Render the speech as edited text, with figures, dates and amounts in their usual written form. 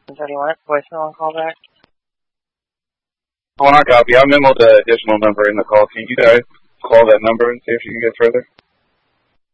So do you want voicemail and call back? Oh, I copy. I memoed the additional number in the call. Can you guys call that number and see if you can get further?